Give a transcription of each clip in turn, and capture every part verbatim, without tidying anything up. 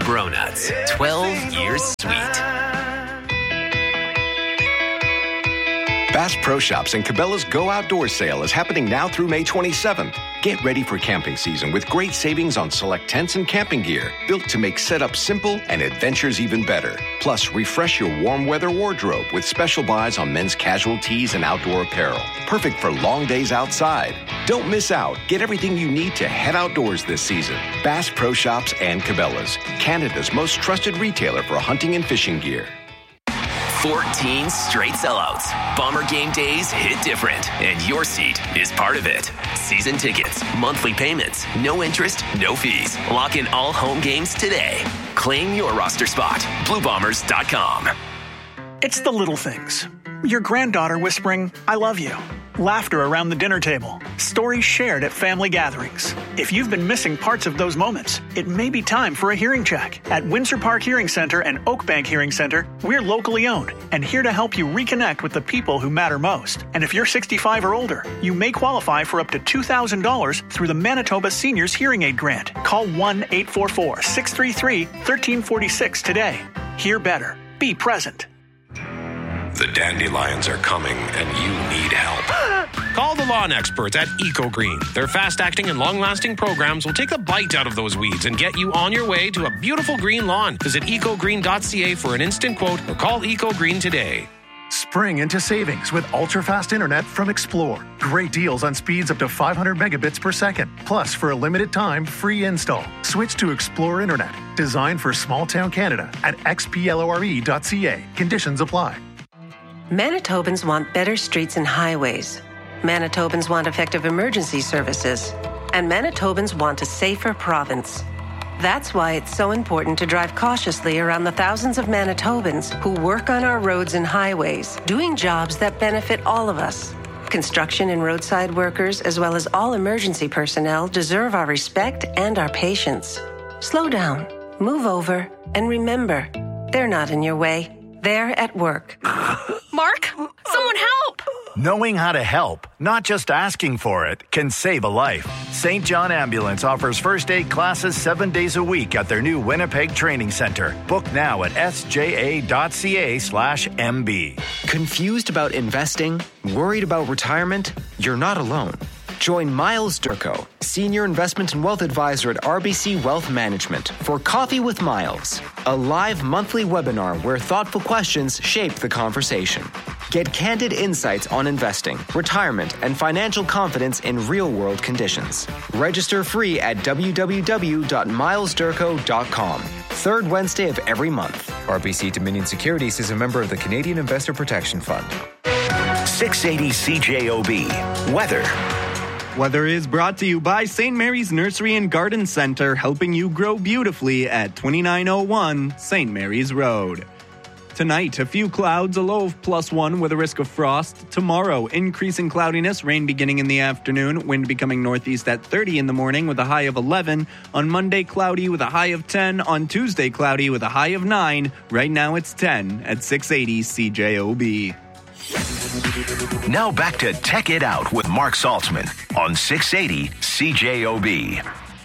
Bronuts, twelve years sweet. Bass Pro Shops and Cabela's Go Outdoors sale is happening now through May twenty-seventh. Get ready for camping season with great savings on select tents and camping gear, built to make setup simple and adventures even better. Plus, refresh your warm weather wardrobe with special buys on men's casual tees and outdoor apparel. Perfect for long days outside. Don't miss out. Get everything you need to head outdoors this season. Bass Pro Shops and Cabela's, Canada's most trusted retailer for hunting and fishing gear. fourteen straight sellouts. Bomber game days hit different, and your seat is part of it. Season tickets, monthly payments, no interest, no fees. Lock in all home games today. Claim your roster spot. blue bombers dot com. It's the little things. Your granddaughter whispering, "I love you." Laughter around the dinner table. Stories shared at family gatherings. If you've been missing parts of those moments, it may be time for a hearing check. At Windsor Park Hearing Center and Oak Bank Hearing Center, we're locally owned and here to help you reconnect with the people who matter most. And if you're sixty-five or older, you may qualify for up to two thousand dollars through the Manitoba Seniors Hearing Aid Grant. Call one eight four four, six three three, one three four six today. Hear better. Be present. The dandelions are coming and you need help. Call the lawn experts at EcoGreen. Their fast-acting and long-lasting programs will take the bite out of those weeds and get you on your way to a beautiful green lawn. Visit eco green dot c a for an instant quote or call EcoGreen today. Spring into savings with ultra-fast internet from Explore. Great deals on speeds up to five hundred megabits per second. Plus, for a limited time, free install. Switch to Explore Internet, designed for small-town Canada at x p lore dot c a. Conditions apply. Manitobans want better streets and highways. Manitobans want effective emergency services. And Manitobans want a safer province. That's why it's so important to drive cautiously around the thousands of Manitobans who work on our roads and highways, doing jobs that benefit all of us. Construction and roadside workers, as well as all emergency personnel, deserve our respect and our patience. Slow down, move over, and remember, they're not in your way. They're at work. Mark, someone help! Knowing how to help, not just asking for it, can save a life. Saint John Ambulance offers first aid classes seven days a week at their new Winnipeg Training Center. Book now at s j a dot c a slash m b. Confused about investing? Worried about retirement? You're not alone. Join Miles Durko, Senior Investment and Wealth Advisor at R B C Wealth Management, for Coffee with Miles, a live monthly webinar where thoughtful questions shape the conversation. Get candid insights on investing, retirement, and financial confidence in real-world conditions. Register free at w w w dot miles durko dot com. Third Wednesday of every month. R B C Dominion Securities is a member of the Canadian Investor Protection Fund. six eighty C J O B. Weather. Weather is brought to you by Saint Mary's Nursery and Garden Center, helping you grow beautifully at twenty-nine oh one Saint Mary's Road. Tonight, a few clouds, a low of plus one with a risk of frost. Tomorrow, increasing cloudiness, rain beginning in the afternoon, wind becoming northeast at thirty in the morning with a high of eleven. On Monday, cloudy with a high of ten. On Tuesday, cloudy with a high of nine. Right now, it's ten at six eighty C J O B. Now back to Tech It Out with Mark Saltzman on six eighty C J O B.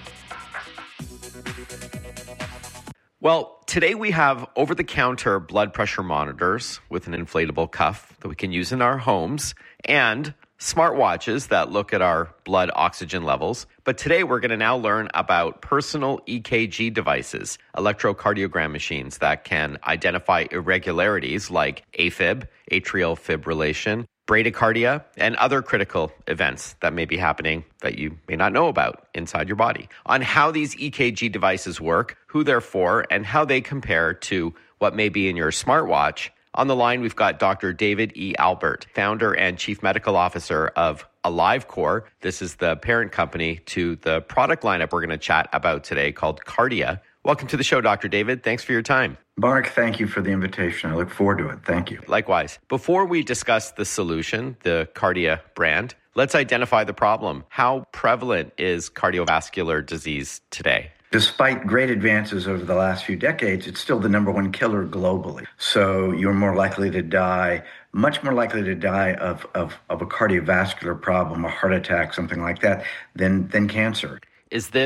Well, today we have over-the-counter blood pressure monitors with an inflatable cuff that we can use in our homes and smartwatches that look at our blood oxygen levels. But today we're going to now learn about personal E K G devices, electrocardiogram machines that can identify irregularities like AFib, atrial fibrillation, bradycardia, and other critical events that may be happening that you may not know about inside your body. On how these E K G devices work, who they're for, and how they compare to what may be in your smartwatch. On the line, we've got Doctor David E. Albert, founder and chief medical officer of AliveCor. This is the parent company to the product lineup we're going to chat about today called Kardia. Welcome to the show, Doctor David. Thanks for your time. Mark, thank you for the invitation. I look forward to it. Thank you. Likewise. Before we discuss the solution, the Kardia brand, let's identify the problem. How prevalent is cardiovascular disease today? Despite great advances over the last few decades, it's still the number one killer globally. So you're more likely to die, much more likely to die of, of, of a cardiovascular problem, a heart attack, something like that, than, than cancer. Is this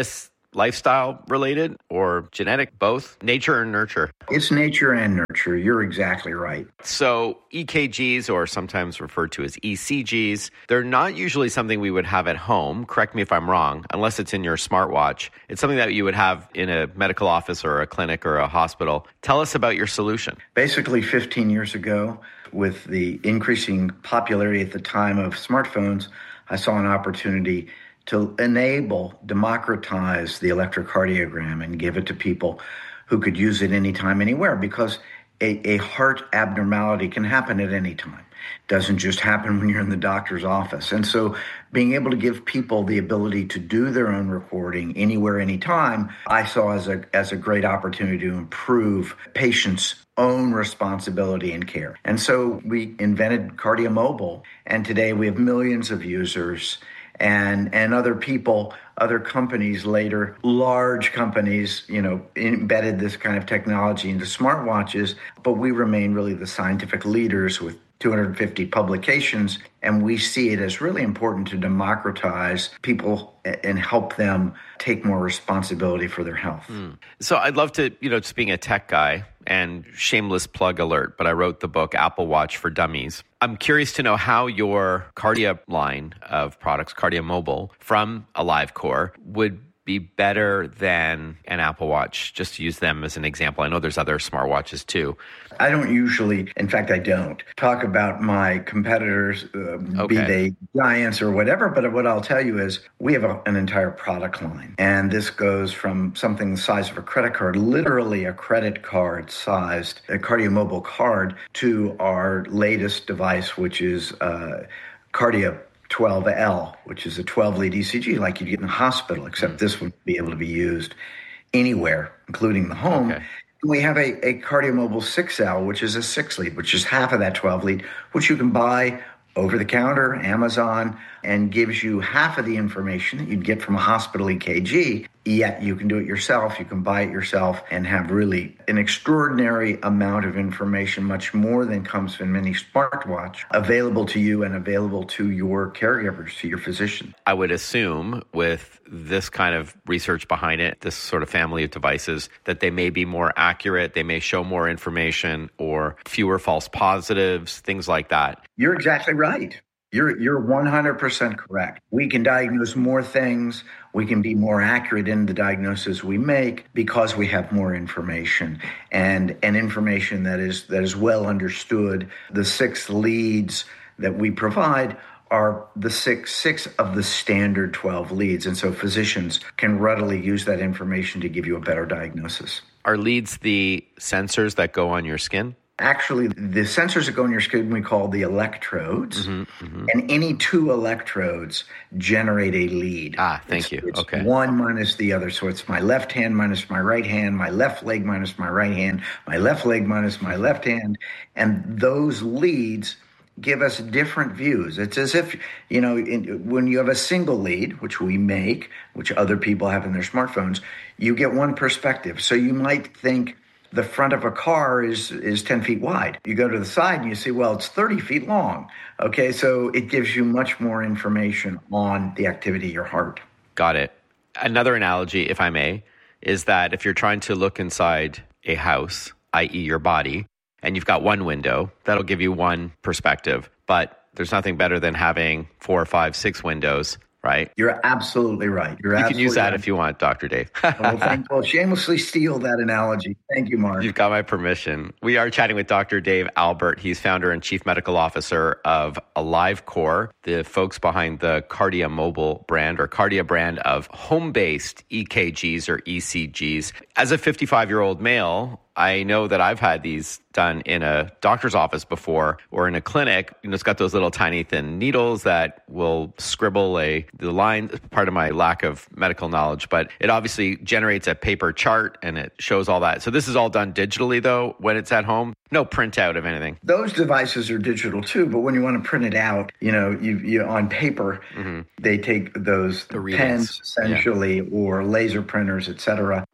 lifestyle related or genetic, both? Nature and nurture? It's nature and nurture. You're exactly right. So E K Gs, or sometimes referred to as E C Gs, they're not usually something we would have at home. Correct me if I'm wrong, unless it's in your smartwatch. It's something that you would have in a medical office or a clinic or a hospital. Tell us about your solution. Basically, fifteen years ago, with the increasing popularity at the time of smartphones, I saw an opportunity to enable, democratize the electrocardiogram and give it to people who could use it anytime, anywhere, because a, a heart abnormality can happen at any time. It doesn't just happen when you're in the doctor's office. And so being able to give people the ability to do their own recording anywhere, anytime, I saw as a as a great opportunity to improve patients' own responsibility and care. And so we invented KardioMobile, and today we have millions of users. And and other people, other companies later, large companies, you know, embedded this kind of technology into smartwatches. But we remain really the scientific leaders with two hundred fifty publications. And we see it as really important to democratize people and help them take more responsibility for their health. Mm. So I'd love to, you know, just being a tech guy, and shameless plug alert, but I wrote the book Apple Watch for Dummies. I'm curious to know how your Kardia line of products, KardioMobile, from AliveCor would be better than an Apple Watch, just to use them as an example. I know there's other smartwatches too. I don't usually, in fact, I don't talk about my competitors, uh, okay. be they giants or whatever, but what I'll tell you is we have a, an entire product line. And this goes from something the size of a credit card, literally a credit card sized, a KardioMobile card, to our latest device, which is uh, Kardia twelve L, which is a twelve-lead E C G like you'd get in a hospital, except this would be able to be used anywhere, including the home. Okay. We have a, a KardioMobile six L, which is a six-lead, which is half of that twelve-lead, which you can buy over the counter, Amazon, and gives you half of the information that you'd get from a hospital E K G, yet you can do it yourself, you can buy it yourself, and have really an extraordinary amount of information, much more than comes in many smartwatch, available to you and available to your caregivers, to your physician. I would assume with this kind of research behind it, this sort of family of devices, that they may be more accurate, they may show more information or fewer false positives, things like that. You're exactly right. You're you're one hundred percent correct. We can diagnose more things. We can be more accurate in the diagnosis we make because we have more information, and and information that is that is well understood. The six leads that we provide are the six six of the standard twelve leads, and so physicians can readily use that information to give you a better diagnosis. Are leads the sensors that go on your skin? Actually, the sensors that go in your skin we call the electrodes, mm-hmm, mm-hmm. and any two electrodes generate a lead. Ah, thank it's, you. It's okay. one minus the other. So it's my left hand minus my right hand, my left leg minus my right hand, my left leg minus my left hand. And those leads give us different views. It's as if, you know, in, when you have a single lead, which we make, which other people have in their smartphones, you get one perspective. So you might think, the front of a car is is ten feet wide. You go to the side and you see, well, it's thirty feet long. Okay, so it gives you much more information on the activity of your heart. Got it. Another analogy, if I may, is that if you're trying to look inside a house, that is your body, and you've got one window, that'll give you one perspective. But there's nothing better than having four, five, six windows, right? You're absolutely right. You're you absolutely can use that right. if you want, Doctor Dave. well, thank, well, shamelessly steal that analogy. Thank you, Mark. You've got my permission. We are chatting with Doctor Dave Albert. He's founder and chief medical officer of AliveCor, the folks behind the KardioMobile brand or Kardia brand of home-based E K Gs or E C Gs. As a fifty-five-year-old male, I know that I've had these done in a doctor's office before or in a clinic. You know, it's got those little tiny thin needles that will scribble a the line, part of my lack of medical knowledge, but it obviously generates a paper chart and it shows all that. So this is all done digitally though when it's at home. No printout of anything. Those devices are digital too, but when you want to print it out, you know, you, you on paper, mm-hmm. they take those the pens essentially, yeah. or laser printers, et cetera.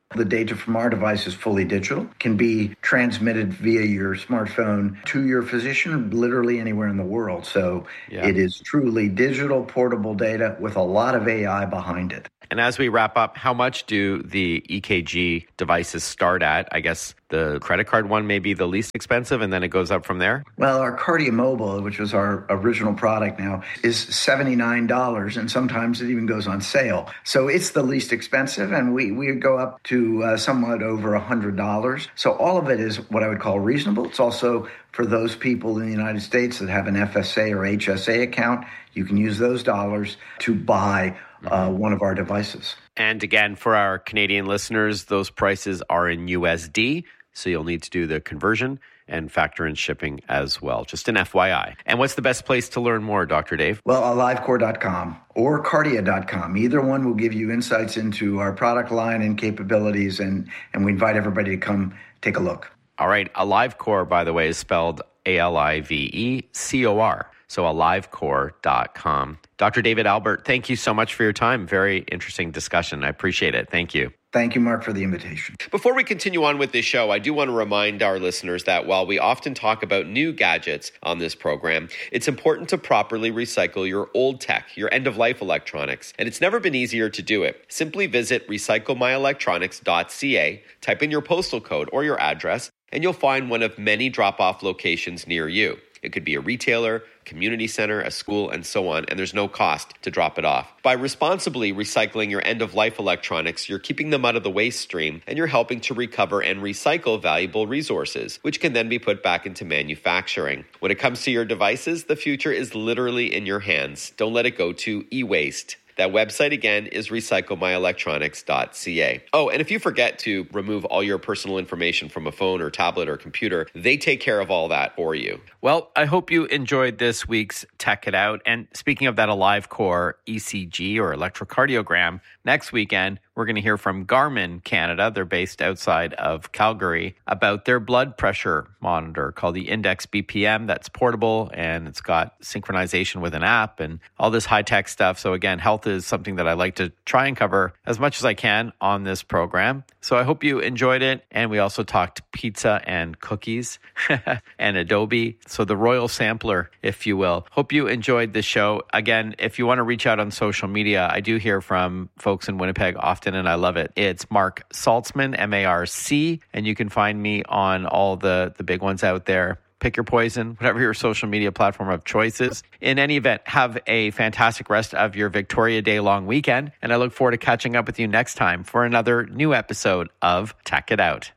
The data from our device is fully digital, can be transmitted via your smartphone to your physician literally anywhere in the world. So yeah. It is truly digital, portable data with a lot of A I behind it. And as we wrap up, how much do the E K G devices start at? I guess the credit card one may be the least expensive, and then it goes up from there? Well, our KardioMobile, which was our original product now, is seventy-nine dollars, and sometimes it even goes on sale. So it's the least expensive, and we, we go up to uh, somewhat over one hundred dollars. So all of it is what I would call reasonable. It's also for those people in the United States that have an F S A or H S A account, you can use those dollars to buy uh, one of our devices. And again, for our Canadian listeners, those prices are in U S D, so you'll need to do the conversion and factor in shipping as well. Just an F Y I. And what's the best place to learn more, Doctor Dave? Well, AliveCore dot com or Kardia dot com. Either one will give you insights into our product line and capabilities, and, and we invite everybody to come take a look. All right. AliveCore, by the way, is spelled A L I V E C O R. So AliveCore dot com. Doctor David Albert, thank you so much for your time. Very interesting discussion. I appreciate it. Thank you. Thank you, Mark, for the invitation. Before we continue on with this show, I do want to remind our listeners that while we often talk about new gadgets on this program, it's important to properly recycle your old tech, your end-of-life electronics, and it's never been easier to do it. Simply visit recycle my electronics dot c a, type in your postal code or your address, and you'll find one of many drop-off locations near you. It could be a retailer, community center, a school, and so on, and there's no cost to drop it off. By responsibly recycling your end-of-life electronics, you're keeping them out of the waste stream, and you're helping to recover and recycle valuable resources, which can then be put back into manufacturing. When it comes to your devices, the future is literally in your hands. Don't let it go to e-waste. That website, again, is recycle my electronics dot c a. Oh, and if you forget to remove all your personal information from a phone or tablet or computer, they take care of all that for you. Well, I hope you enjoyed this week's Tech It Out. And speaking of that AliveCore E C G or electrocardiogram, next weekend, we're going to hear from Garmin Canada. They're based outside of Calgary about their blood pressure monitor called the Index B P M. That's portable and it's got synchronization with an app and all this high-tech stuff. So again, health is something that I like to try and cover as much as I can on this program. So I hope you enjoyed it. And we also talked pizza and cookies and Adobe. So the royal sampler, if you will. Hope you enjoyed the show. Again, if you want to reach out on social media, I do hear from folks in Winnipeg often, and I love it. It's Mark Saltzman, M A R C, and you can find me on all the, the big ones out there. Pick your poison, whatever your social media platform of choice is. In any event, have a fantastic rest of your Victoria Day long weekend, and I look forward to catching up with you next time for another new episode of Tech It Out.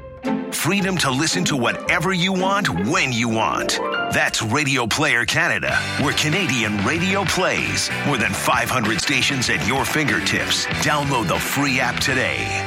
Freedom to listen to whatever you want, when you want. That's Radio Player Canada, where Canadian radio plays. More than five hundred stations at your fingertips. Download the free app today.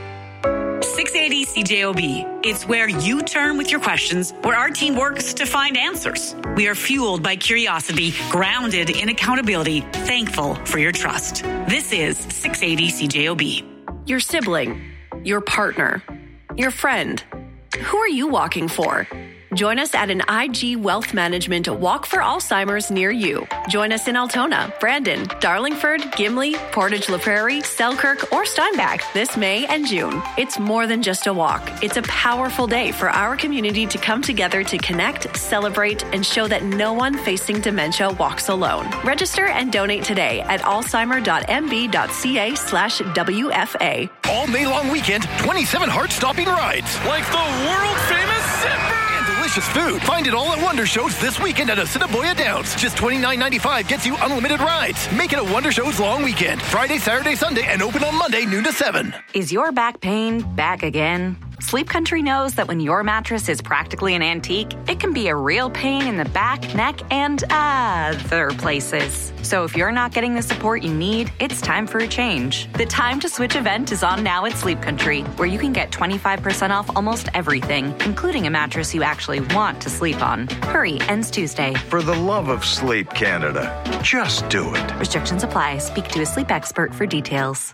six eighty C J O B. It's where you turn with your questions, where our team works to find answers. We are fueled by curiosity, grounded in accountability, thankful for your trust. This is six eighty C J O B. Your sibling, your partner, your friend. Who are you walking for? Join us at an I G Wealth Management Walk for Alzheimer's near you. Join us in Altona, Brandon, Darlingford, Gimli, Portage La Prairie, Selkirk, or Steinbach this May and June. It's more than just a walk. It's a powerful day for our community to come together to connect, celebrate, and show that no one facing dementia walks alone. Register and donate today at alzheimer dot m b dot c a slash W F A. All May long weekend, twenty-seven heart-stopping rides. Like the world-famous Zipper! Delicious food. Find it all at Wonder Shows this weekend at Assiniboia Downs. Just twenty-nine ninety-five gets you unlimited rides. Make it a Wonder Shows long weekend. Friday, Saturday, Sunday, and open on Monday, noon to seven. Is your back pain back again? Sleep Country knows that when your mattress is practically an antique, it can be a real pain in the back, neck, and other places. So if you're not getting the support you need, it's time for a change. The Time to Switch event is on now at Sleep Country, where you can get twenty-five percent off almost everything, including a mattress you actually want to sleep on. Hurry, ends Tuesday. For the love of Sleep Canada, just do it. Restrictions apply. Speak to a sleep expert for details.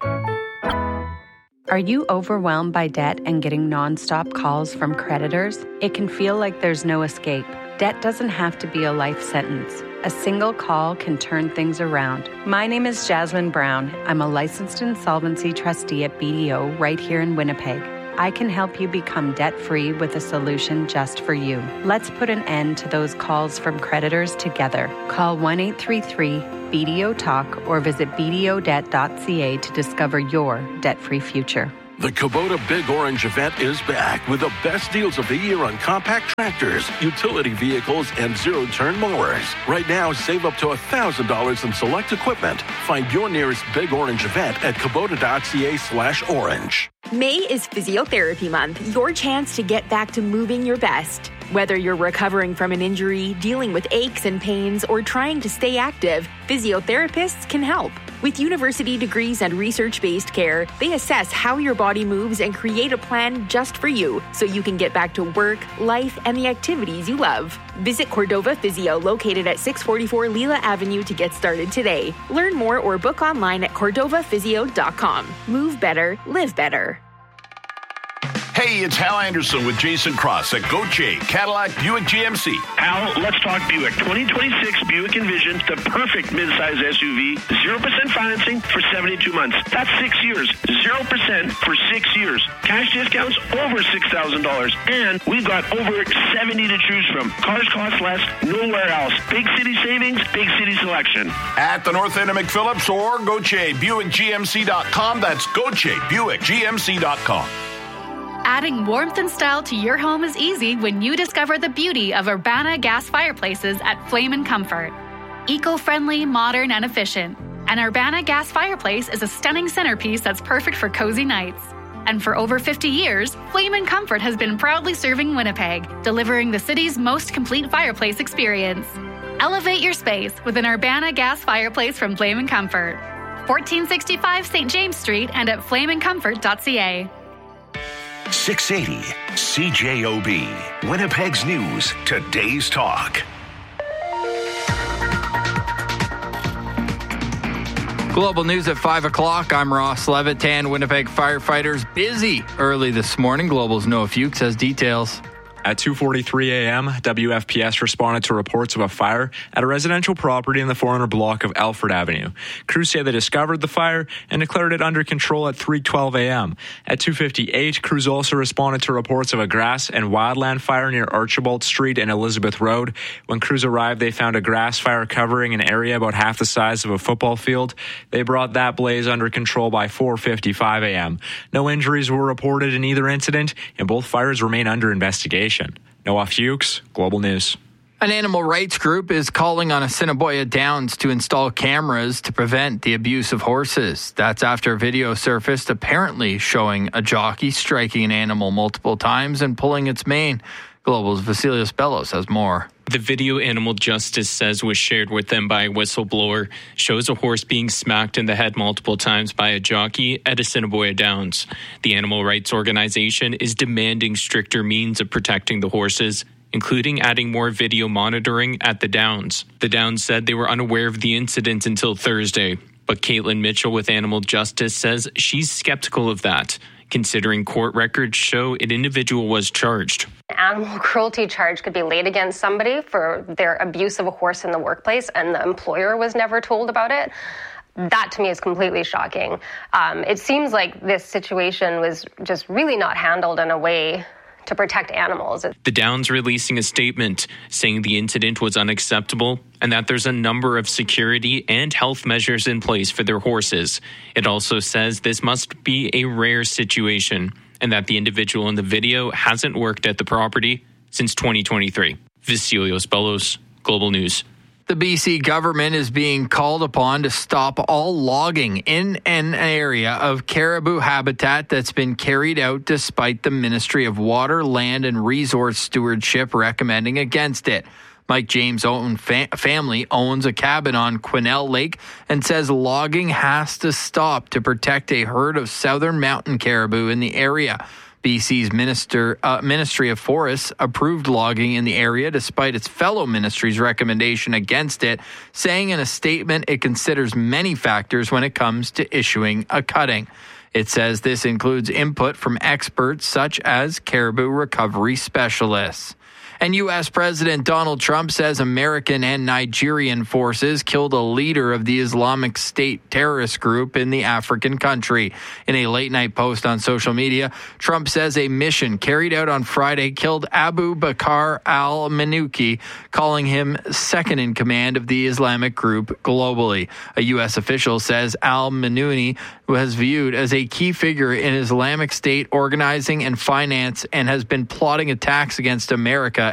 Are you overwhelmed by debt and getting nonstop calls from creditors? It can feel like there's no escape. Debt doesn't have to be a life sentence. A single call can turn things around. My name is Jasmine Brown. I'm a licensed insolvency trustee at B D O right here in Winnipeg. I can help you become debt-free with a solution just for you. Let's put an end to those calls from creditors together. Call one eight three three B D O talk or visit b d o debt dot c a to discover your debt-free future. The Kubota Big Orange event is back with the best deals of the year on compact tractors, utility vehicles, and zero-turn mowers. Right now, save up to one thousand dollars in select equipment. Find your nearest Big Orange event at kubota dot c a slash orange. May is Physiotherapy Month, your chance to get back to moving your best. Whether you're recovering from an injury, dealing with aches and pains, or trying to stay active, physiotherapists can help. With university degrees and research-based care, they assess how your body moves and create a plan just for you, so you can get back to work, life, and the activities you love. Visit Cordova Physio, located at six forty-four Lila Avenue, to get started today. Learn more or book online at cordova physio dot com. Move better, live better. Hey, it's Hal Anderson with Jason Cross at Gauthier Cadillac Buick G M C. Hal, let's talk Buick. twenty twenty-six Buick Envision, the perfect midsize S U V. zero percent financing for seventy-two months. That's six years. zero percent for six years. Cash discounts over six thousand dollars. And we've got over seventy to choose from. Cars cost less nowhere else. Big city savings, big city selection. At the North End of McPhillips or Gauthier Buick G M C dot com. That's Gauthier Buick G M C dot com. Adding warmth and style to your home is easy when you discover the beauty of Urbana gas fireplaces at Flame and Comfort. Eco-friendly, modern, and efficient. An Urbana gas fireplace is a stunning centerpiece that's perfect for cozy nights. And for over fifty years, Flame and Comfort has been proudly serving Winnipeg, delivering the city's most complete fireplace experience. Elevate your space with an Urbana gas fireplace from Flame and Comfort. fourteen sixty-five Saint James Street and at flame and comfort dot c a. six eighty C J O B, Winnipeg's News, Today's Talk. Global News at five o'clock. I'm Ross Levitan. Winnipeg firefighters busy early this morning. Global's Noah Fuchs has details. At two forty-three a.m., W F P S responded to reports of a fire at a residential property in the four hundred block of Alfred Avenue. Crews say they discovered the fire and declared it under control at three twelve a.m. At two fifty-eight, crews also responded to reports of a grass and wildland fire near Archibald Street and Elizabeth Road. When crews arrived, they found a grass fire covering an area about half the size of a football field. They brought that blaze under control by four fifty-five a.m. No injuries were reported in either incident, and both fires remain under investigation. Noah Fuchs, Global News. An animal rights group is calling on Assiniboia Downs to install cameras to prevent the abuse of horses. That's after video surfaced apparently showing a jockey striking an animal multiple times and pulling its mane. Global's Vasilios Bellos has more. The video Animal Justice says was shared with them by a whistleblower shows a horse being smacked in the head multiple times by a jockey at Assiniboia Downs. The animal rights organization is demanding stricter means of protecting the horses, including adding more video monitoring at the Downs. The Downs said they were unaware of the incident until Thursday, but Caitlin Mitchell with Animal Justice says she's skeptical of that, considering court records show an individual was charged. Animal cruelty charge could be laid against somebody for their abuse of a horse in the workplace and the employer was never told about it. That to me is completely shocking. Um, it seems like this situation was just really not handled in a way to protect animals. The Downs releasing a statement saying the incident was unacceptable and that there's a number of security and health measures in place for their horses. It also says this must be a rare situation and that the individual in the video hasn't worked at the property since twenty twenty-three. Vasilios Bellos, Global News. The B C government is being called upon to stop all logging in an area of caribou habitat that's been carried out despite the Ministry of Water, Land and Resource Stewardship recommending against it. Mike James' own fa- family owns a cabin on Quesnel Lake and says logging has to stop to protect a herd of southern mountain caribou in the area. B C's Minister, uh, Ministry of Forests approved logging in the area despite its fellow ministry's recommendation against it, saying in a statement it considers many factors when it comes to issuing a cutting. It says this includes input from experts such as caribou recovery specialists. And U S President Donald Trump says American and Nigerian forces killed a leader of the Islamic State terrorist group in the African country. In a late-night post on social media, Trump says a mission carried out on Friday killed Abu Bakr al-Manuki, calling him second in command of the Islamic group globally. A U S official says al-Manuki was viewed as a key figure in Islamic State organizing and finance and has been plotting attacks against America